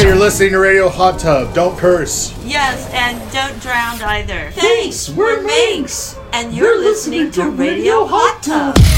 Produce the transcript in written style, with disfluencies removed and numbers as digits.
you're listening to Radio Hot Tub. Don't curse. Yes, and don't drown either. Thanks, we're Minx. And you're listening to Radio Hot Tub.